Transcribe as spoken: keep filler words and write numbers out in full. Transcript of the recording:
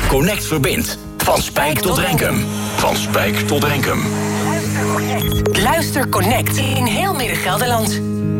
Connect verbindt. Van Spijk tot Renkum. Van Spijk tot Renkum. Luister Connect in heel Midden-Gelderland.